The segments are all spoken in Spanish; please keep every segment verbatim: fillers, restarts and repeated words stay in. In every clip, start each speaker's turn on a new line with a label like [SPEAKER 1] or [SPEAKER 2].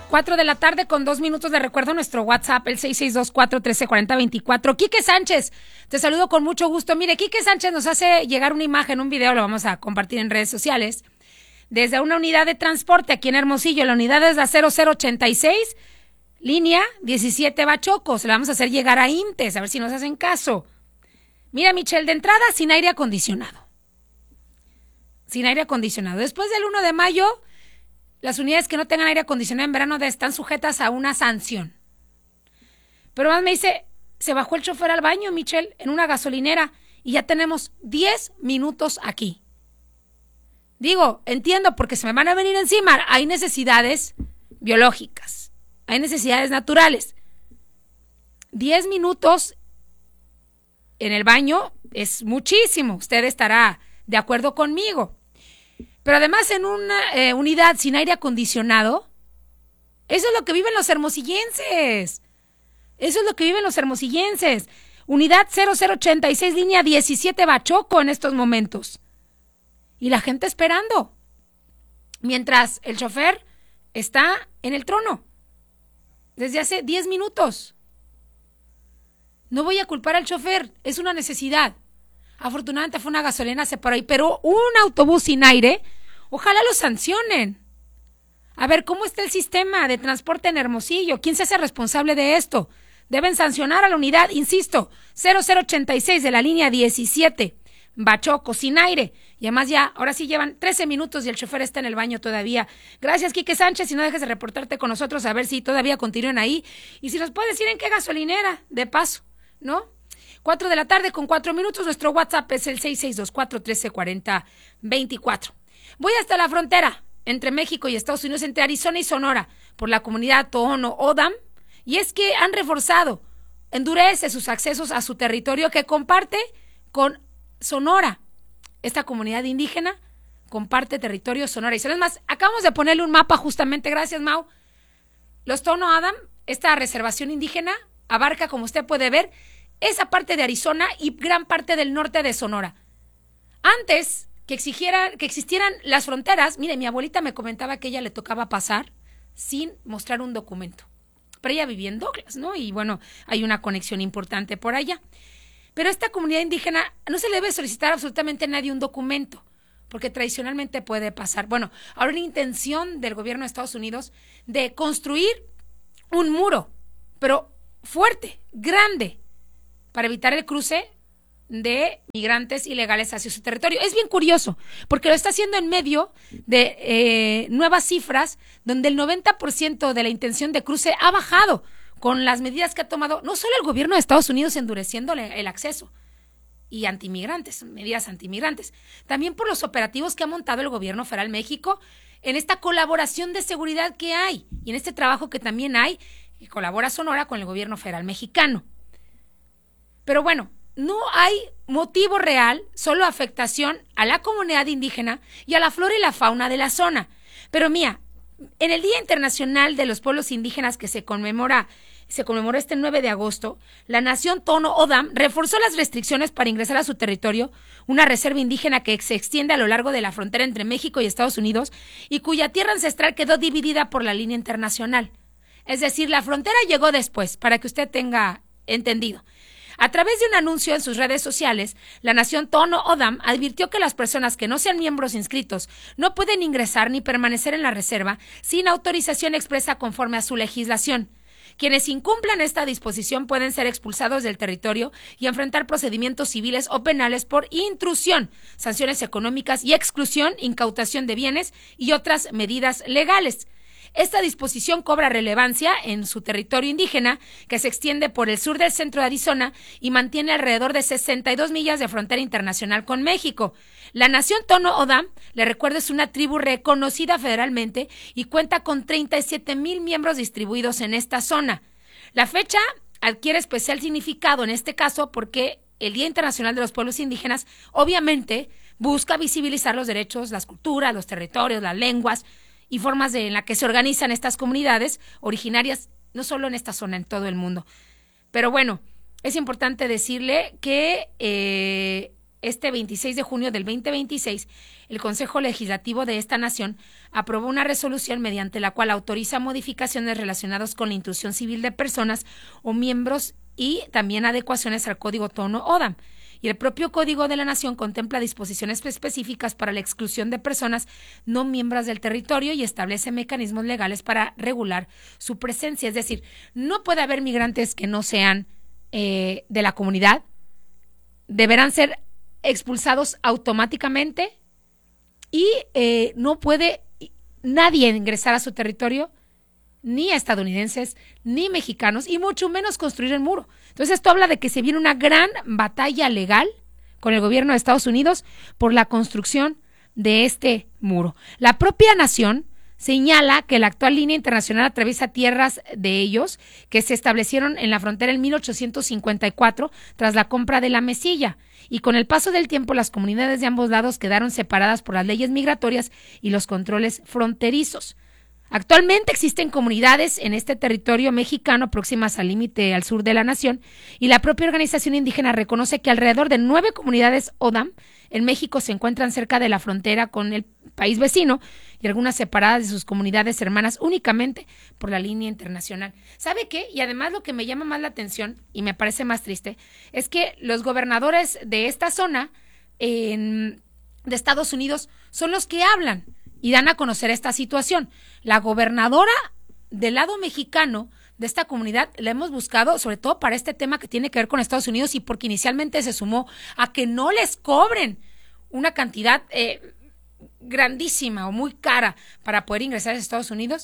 [SPEAKER 1] Cuatro de la tarde con dos minutos de recuerdo, nuestro WhatsApp, el seis seis dos, cuatro uno tres, cuatro cero dos cuatro. Quique Sánchez, te saludo con mucho gusto. Mire, Quique Sánchez nos hace llegar una imagen, un video, lo vamos a compartir en redes sociales, desde una unidad de transporte aquí en Hermosillo. La unidad es la cero cero ochenta y seis, línea diecisiete Bachoco. Se la vamos a hacer llegar a INTES, a ver si nos hacen caso. Mira, Michelle, de entrada, sin aire acondicionado. Sin aire acondicionado. Después del uno de mayo... las unidades que no tengan aire acondicionado en verano están sujetas a una sanción. Pero más me dice, se bajó el chofer al baño, Michelle, en una gasolinera, y ya tenemos diez minutos aquí. Digo, entiendo, porque se me van a venir encima. Hay necesidades biológicas, hay necesidades naturales. diez minutos en el baño es muchísimo. Usted estará de acuerdo conmigo. Pero además en una eh, unidad sin aire acondicionado, eso es lo que viven los hermosillenses. Eso es lo que viven los hermosillenses. Unidad cero cero ochenta y seis, línea diecisiete Bachoco en estos momentos. Y la gente esperando. Mientras el chofer está en el trono. Desde hace diez minutos. No voy a culpar al chofer, es una necesidad. Afortunadamente fue una gasolina, se paró ahí, pero un autobús sin aire, ojalá lo sancionen. A ver, ¿cómo está el sistema de transporte en Hermosillo? ¿Quién se hace responsable de esto? Deben sancionar a la unidad, insisto, cero cero ochenta y seis de la línea diecisiete, Bachoco, sin aire. Y además ya, ahora sí llevan trece minutos y el chofer está en el baño todavía. Gracias, Quique Sánchez, y no dejes de reportarte con nosotros a ver si todavía continúan ahí. Y si nos puedes decir en qué gasolinera, de paso, ¿no? Cuatro de la tarde con cuatro minutos, nuestro WhatsApp es el seis seis dos, cuatro uno tres, cuatro cero dos cuatro. Voy hasta la frontera entre México y Estados Unidos, entre Arizona y Sonora, por la comunidad Tohono O'odham, y es que han reforzado, endurece sus accesos a su territorio que comparte con Sonora. Esta comunidad indígena comparte territorio Sonora. Y es más, acabamos de ponerle un mapa justamente, gracias Mau. Los Tohono O'odham, esta reservación indígena, abarca, como usted puede ver, esa parte de Arizona y gran parte del norte de Sonora. Antes que, exigieran, que existieran las fronteras, mire, mi abuelita me comentaba que a ella le tocaba pasar sin mostrar un documento. Pero ella vivía en Douglas, ¿no? Y bueno, hay una conexión importante por allá. Pero esta comunidad indígena no se le debe solicitar absolutamente a nadie un documento, porque tradicionalmente puede pasar. Bueno, ahora una intención del gobierno de Estados Unidos de construir un muro, pero fuerte, grande, para evitar el cruce de migrantes ilegales hacia su territorio. Es bien curioso, porque lo está haciendo en medio de eh, nuevas cifras, donde el noventa por ciento de la intención de cruce ha bajado con las medidas que ha tomado, no solo el gobierno de Estados Unidos endureciendo el acceso y antimigrantes, medidas antimigrantes, también por los operativos que ha montado el gobierno federal México en esta colaboración de seguridad que hay y en este trabajo que también hay, que colabora Sonora con el gobierno federal mexicano. Pero bueno, no hay motivo real, solo afectación a la comunidad indígena y a la flora y la fauna de la zona. Pero mira, en el Día Internacional de los Pueblos Indígenas que se conmemora, se conmemoró este nueve de agosto, la nación Tohono O'odham reforzó las restricciones para ingresar a su territorio, una reserva indígena que se extiende a lo largo de la frontera entre México y Estados Unidos y cuya tierra ancestral quedó dividida por la línea internacional. Es decir, la frontera llegó después, para que usted tenga entendido. A través de un anuncio en sus redes sociales, la nación Tohono O'odham advirtió que las personas que no sean miembros inscritos no pueden ingresar ni permanecer en la reserva sin autorización expresa conforme a su legislación. Quienes incumplan esta disposición pueden ser expulsados del territorio y enfrentar procedimientos civiles o penales por intrusión, sanciones económicas y exclusión, incautación de bienes y otras medidas legales. Esta disposición cobra relevancia en su territorio indígena, que se extiende por el sur del centro de Arizona y mantiene alrededor de sesenta y dos millas de frontera internacional con México. La nación Tohono O'odham, le recuerdo, es una tribu reconocida federalmente y cuenta con treinta y siete mil miembros distribuidos en esta zona. La fecha adquiere especial significado en este caso porque el Día Internacional de los Pueblos Indígenas obviamente busca visibilizar los derechos, las culturas, los territorios, las lenguas y formas de, en la que se organizan estas comunidades originarias, no solo en esta zona, en todo el mundo. Pero bueno, es importante decirle que eh, este veintiséis de junio del veinte veintiséis, el Consejo Legislativo de esta nación aprobó una resolución mediante la cual autoriza modificaciones relacionadas con la intrusión civil de personas o miembros y también adecuaciones al Código Tono ODAM. Y el propio Código de la Nación contempla disposiciones específicas para la exclusión de personas no miembros del territorio y establece mecanismos legales para regular su presencia. Es decir, no puede haber migrantes que no sean eh, de la comunidad, deberán ser expulsados automáticamente y eh, no puede nadie ingresar a su territorio, ni estadounidenses, ni mexicanos, y mucho menos construir el muro. Entonces esto habla de que se viene una gran batalla legal con el gobierno de Estados Unidos por la construcción de este muro. La propia nación señala que la actual línea internacional atraviesa tierras de ellos que se establecieron en la frontera en mil ochocientos cincuenta y cuatro tras la compra de la Mesilla, y con el paso del tiempo las comunidades de ambos lados quedaron separadas por las leyes migratorias y los controles fronterizos. Actualmente existen comunidades en este territorio mexicano próximas al límite al sur de la nación, y la propia organización indígena reconoce que alrededor de nueve comunidades ODAM en México se encuentran cerca de la frontera con el país vecino y algunas separadas de sus comunidades hermanas únicamente por la línea internacional. ¿Sabe qué? Y además lo que me llama más la atención y me parece más triste es que los gobernadores de esta zona en, de Estados Unidos son los que hablan y dan a conocer esta situación. La gobernadora del lado mexicano de esta comunidad la hemos buscado, sobre todo para este tema que tiene que ver con Estados Unidos y porque inicialmente se sumó a que no les cobren una cantidad eh, grandísima o muy cara para poder ingresar a Estados Unidos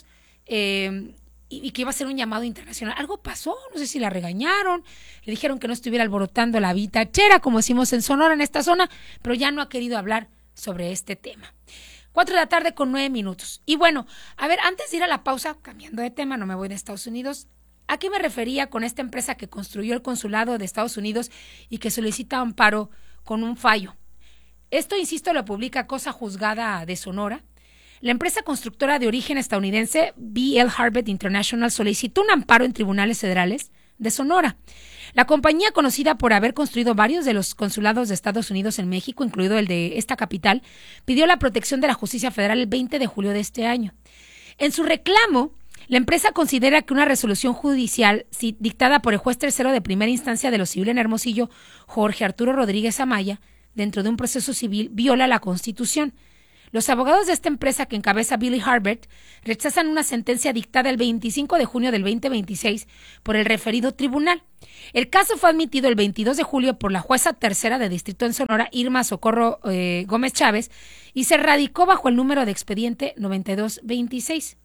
[SPEAKER 1] eh, y, y que iba a ser un llamado internacional. Algo pasó, no sé si la regañaron, le dijeron que no estuviera alborotando la vitachera, como decimos en Sonora, en esta zona, pero ya no ha querido hablar sobre este tema. Cuatro de la tarde con nueve minutos. Y bueno, a ver, antes de ir a la pausa, cambiando de tema, no me voy de Estados Unidos, ¿a qué me refería con esta empresa que construyó el consulado de Estados Unidos y que solicita amparo con un fallo? Esto, insisto, lo publica Cosa Juzgada de Sonora. La empresa constructora de origen estadounidense B L Harbert International solicitó un amparo en tribunales federales de Sonora. La compañía, conocida por haber construido varios de los consulados de Estados Unidos en México, incluido el de esta capital, pidió la protección de la justicia federal el veinte de julio de este año. En su reclamo, la empresa considera que una resolución judicial si, dictada por el juez tercero de primera instancia de lo civil en Hermosillo, Jorge Arturo Rodríguez Amaya, dentro de un proceso civil, viola la Constitución. Los abogados de esta empresa que encabeza Billy Harbert rechazan una sentencia dictada el veinticinco de junio del veinte veintiséis por el referido tribunal. El caso fue admitido el veintidós de julio por la jueza tercera de distrito en Sonora, Irma Socorro eh, Gómez Chávez, y se radicó bajo el número de expediente noventa y dos veintiséis.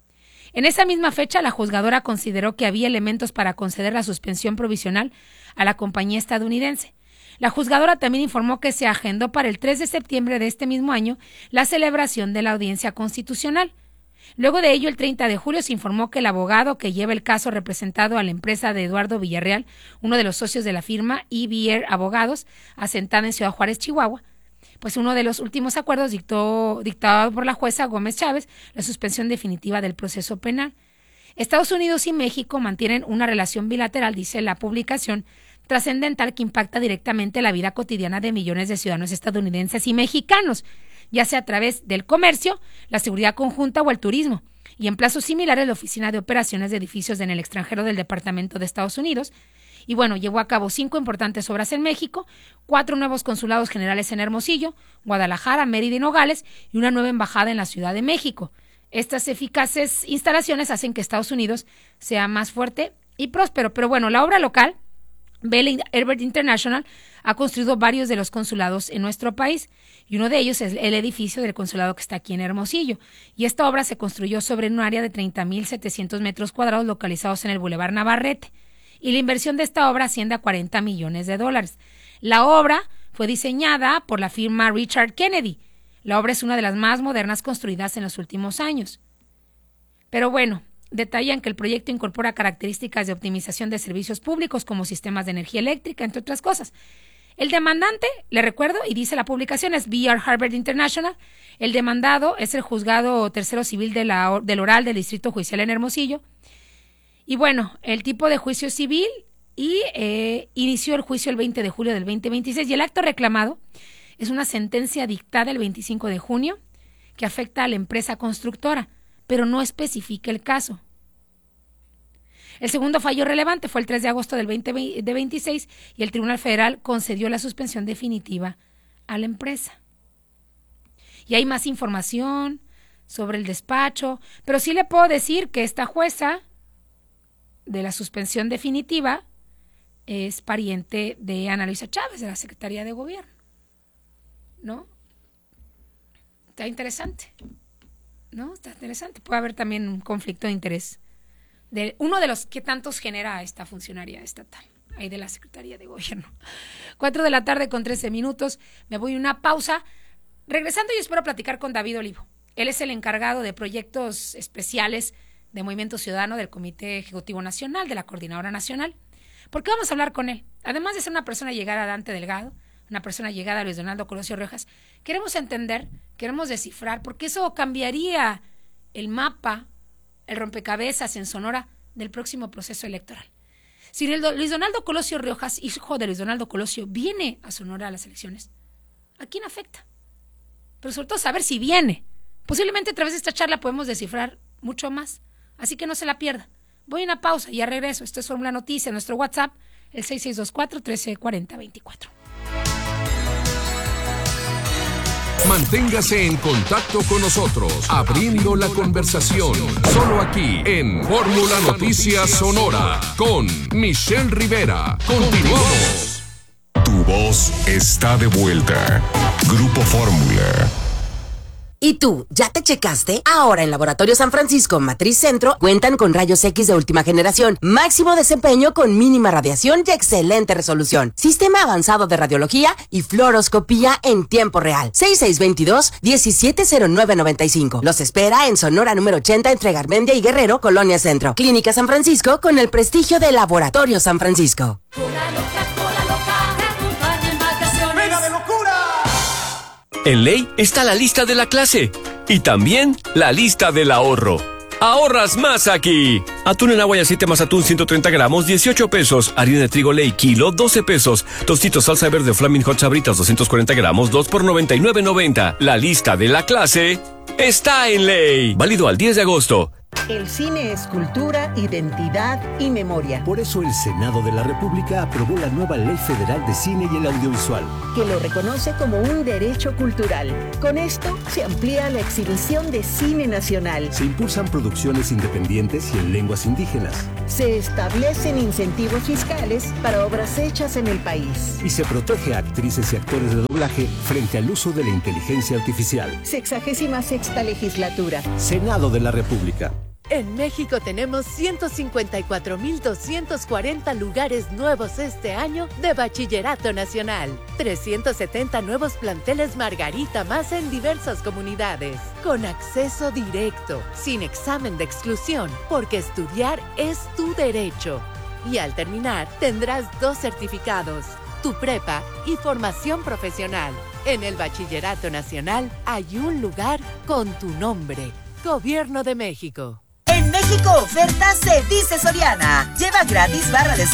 [SPEAKER 1] En esa misma fecha, la juzgadora consideró que había elementos para conceder la suspensión provisional a la compañía estadounidense. La juzgadora también informó que se agendó para el tres de septiembre de este mismo año la celebración de la audiencia constitucional. Luego de ello, el treinta de julio se informó que el abogado que lleva el caso representado a la empresa de Eduardo Villarreal, uno de los socios de la firma E B R Abogados, asentada en Ciudad Juárez, Chihuahua, pues uno de los últimos acuerdos dictó, dictado por la jueza Gómez Chávez, la suspensión definitiva del proceso penal. Estados Unidos y México mantienen una relación bilateral, dice la publicación, trascendental que impacta directamente la vida cotidiana de millones de ciudadanos estadounidenses y mexicanos, ya sea a través del comercio, la seguridad conjunta o el turismo. Y en plazos similares, la Oficina de Operaciones de Edificios en el Extranjero del Departamento de Estados Unidos. Y bueno, llevó a cabo cinco importantes obras en México, cuatro nuevos consulados generales en Hermosillo, Guadalajara, Mérida y Nogales, y una nueva embajada en la Ciudad de México. Estas eficaces instalaciones hacen que Estados Unidos sea más fuerte y próspero. Pero bueno, la obra local, B L Harbert International, ha construido varios de los consulados en nuestro país y uno de ellos es el edificio del consulado que está aquí en Hermosillo. Y esta obra se construyó sobre un área de treinta mil setecientos metros cuadrados localizados en el Boulevard Navarrete. Y la inversión de esta obra asciende a cuarenta millones de dólares. La obra fue diseñada por la firma Richard Kennedy. La obra es una de las más modernas construidas en los últimos años. Pero bueno, detallan que el proyecto incorpora características de optimización de servicios públicos como sistemas de energía eléctrica, entre otras cosas. El demandante, le recuerdo, y dice la publicación, es B R Harbert International. El demandado es el juzgado tercero civil de la, del oral del Distrito Judicial en Hermosillo. Y bueno, el tipo de juicio civil y eh, inició el juicio el veinte de julio del veinte veintiséis y el acto reclamado es una sentencia dictada el veinticinco de junio que afecta a la empresa constructora, pero no especifica el caso. El segundo fallo relevante fue el tres de agosto del veinte veintiséis y el Tribunal Federal concedió la suspensión definitiva a la empresa. Y hay más información sobre el despacho, pero sí le puedo decir que esta jueza de la suspensión definitiva es pariente de Ana Luisa Chávez, de la Secretaría de Gobierno, ¿no? Está interesante, ¿no? Está interesante. Puede haber también un conflicto de interés de uno de los que tantos genera esta funcionaria estatal, ahí de la Secretaría de Gobierno. Cuatro de la tarde con trece minutos, me voy a una pausa. Regresando, yo espero platicar con David Olivo. Él es el encargado de proyectos especiales de Movimiento Ciudadano del Comité Ejecutivo Nacional, de la Coordinadora Nacional. ¿Por qué vamos a hablar con él? Además de ser una persona llegada a Dante Delgado, una persona llegada a Luis Donaldo Colosio Riojas, queremos entender, queremos descifrar, porque eso cambiaría el mapa, el rompecabezas en Sonora del próximo proceso electoral. Si el Luis Donaldo Colosio Riojas, hijo de Luis Donaldo Colosio, viene a Sonora a las elecciones, ¿a quién afecta? Pero sobre todo saber si viene. Posiblemente a través de esta charla podemos descifrar mucho más. Así que no se la pierda. Voy a una pausa y ya regreso. Esto es Fórmula Noticia, nuestro WhatsApp, el seis seis dos cuatro, uno tres cuatro cero dos cuatro.
[SPEAKER 2] Manténgase en contacto con nosotros, abriendo la conversación, solo aquí en Fórmula Noticias Sonora, con Michelle Rivera. Continuamos.
[SPEAKER 3] Tu voz está de vuelta. Grupo Fórmula.
[SPEAKER 4] ¿Y tú, ya te checaste? Ahora en Laboratorio San Francisco Matriz Centro cuentan con rayos X de última generación, máximo desempeño con mínima radiación y excelente resolución, sistema avanzado de radiología y fluoroscopía en tiempo real. seis seis dos dos, uno siete cero nueve nueve cinco. Los espera en Sonora número ochenta entre Garmendia y Guerrero, Colonia Centro. Clínica San Francisco con el prestigio de Laboratorio San Francisco.
[SPEAKER 5] En Ley está la lista de la clase y también la lista del ahorro. ¡Ahorras más aquí! Atún en agua y aceite más atún ciento treinta gramos, dieciocho pesos. Harina de trigo Ley kilo, doce pesos. Tostitos salsa verde Flaming Hot Sabritas doscientos cuarenta gramos, dos por noventa y nueve noventa. La lista de la clase está en Ley. Válido al diez de agosto.
[SPEAKER 6] El cine es cultura, identidad y memoria.
[SPEAKER 7] Por eso el Senado de la República aprobó la nueva Ley Federal de Cine y el Audiovisual,
[SPEAKER 6] que lo reconoce como un derecho cultural. Con esto se amplía la exhibición de cine nacional.
[SPEAKER 7] Se impulsan producciones independientes y en lenguas indígenas.
[SPEAKER 6] Se establecen incentivos fiscales para obras hechas en el país.
[SPEAKER 7] Y se protege a actrices y actores de doblaje frente al uso de la inteligencia artificial.
[SPEAKER 6] Sexagésima sexta legislatura.
[SPEAKER 7] Senado de la República.
[SPEAKER 8] En México tenemos ciento cincuenta y cuatro mil doscientos cuarenta lugares nuevos este año de Bachillerato Nacional. trescientos setenta nuevos planteles Margarita más en diversas comunidades. Con acceso directo, sin examen de exclusión, porque estudiar es tu derecho. Y al terminar, tendrás dos certificados, tu prepa y formación profesional. En el Bachillerato Nacional hay un lugar con tu nombre. Gobierno de México.
[SPEAKER 9] En México, oferta se dice Soriana. Lleva gratis barra de